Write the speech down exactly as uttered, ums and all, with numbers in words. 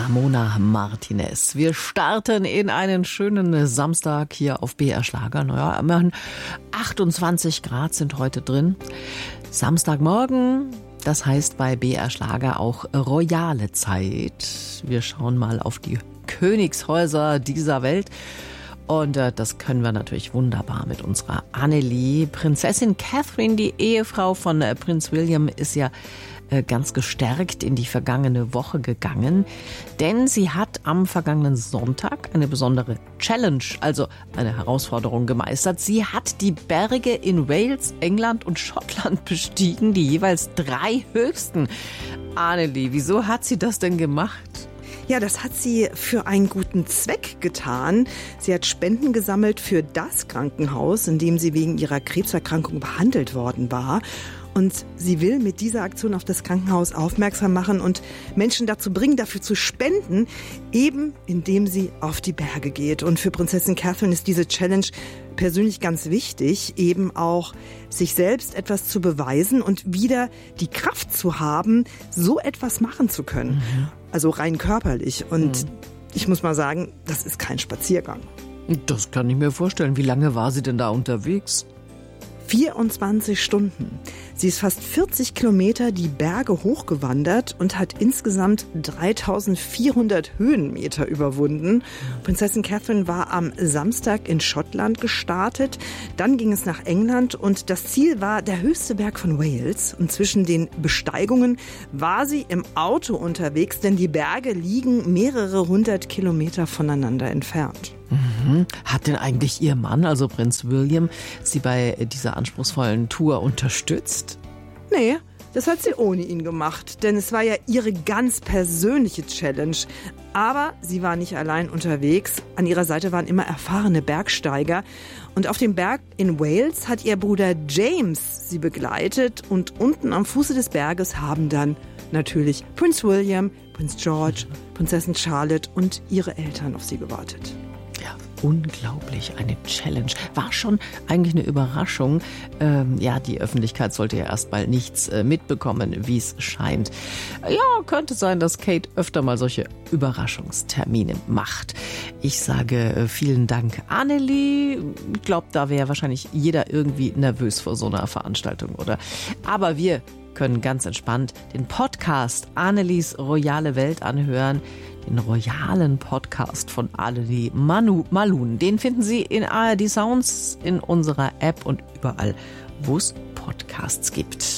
Ramona Martinez. Wir starten in einen schönen Samstag hier auf B R Schlager. Naja, immerhin achtundzwanzig Grad sind heute drin. Samstagmorgen, das heißt bei B R Schlager auch royale Zeit. Wir schauen mal auf die Königshäuser dieser Welt. Und äh, das können wir natürlich wunderbar mit unserer Annelie. Prinzessin Catherine, die Ehefrau von äh, Prinz William, ist ja äh, ganz gestärkt in die vergangene Woche gegangen. Denn sie hat am vergangenen Sonntag eine besondere Challenge, also eine Herausforderung gemeistert. Sie hat die Berge in Wales, England und Schottland bestiegen, die jeweils drei höchsten. Annelie, wieso hat sie das denn gemacht? Ja, das hat sie für einen guten Zweck getan. Sie hat Spenden gesammelt für das Krankenhaus, in dem sie wegen ihrer Krebserkrankung behandelt worden war. Und sie will mit dieser Aktion auf das Krankenhaus aufmerksam machen und Menschen dazu bringen, dafür zu spenden, eben indem sie auf die Berge geht. Und für Prinzessin Catherine ist diese Challenge persönlich ganz wichtig, eben auch sich selbst etwas zu beweisen und wieder die Kraft zu haben, so etwas machen zu können. Mhm. Also rein körperlich. Und mhm. ich muss mal sagen, das ist kein Spaziergang. Das kann ich mir vorstellen. Wie lange war sie denn da unterwegs? vierundzwanzig Stunden. Sie ist fast vierzig Kilometer die Berge hochgewandert und hat insgesamt dreitausendvierhundert Höhenmeter überwunden. Prinzessin Catherine war am Samstag in Schottland gestartet. Dann ging es nach England und das Ziel war der höchste Berg von Wales. Und zwischen den Besteigungen war sie im Auto unterwegs, denn die Berge liegen mehrere hundert Kilometer voneinander entfernt. Mhm. Hat denn eigentlich ihr Mann, also Prinz William, sie bei dieser anspruchsvollen Tour unterstützt? Nee, das hat sie ohne ihn gemacht, denn es war ja ihre ganz persönliche Challenge. Aber sie war nicht allein unterwegs. An ihrer Seite waren immer erfahrene Bergsteiger. Und auf dem Berg in Wales hat ihr Bruder James sie begleitet. Und unten am Fuße des Berges haben dann natürlich Prinz William, Prinz George, Prinzessin Charlotte und ihre Eltern auf sie gewartet. Unglaublich, eine Challenge. War schon eigentlich eine Überraschung. Ähm, ja, die Öffentlichkeit sollte ja erstmal nichts äh, mitbekommen, wie es scheint. Ja, könnte sein, dass Kate öfter mal solche Überraschungstermine macht. Ich sage äh, vielen Dank, Annelie. Ich glaube, da wäre wahrscheinlich jeder irgendwie nervös vor so einer Veranstaltung, oder? Aber wir können ganz entspannt den Podcast Annelies Royale Welt anhören. Den royalen Podcast von Annelie Manu Malun. Den finden Sie in A R D Sounds, in unserer App und überall, wo es Podcasts gibt.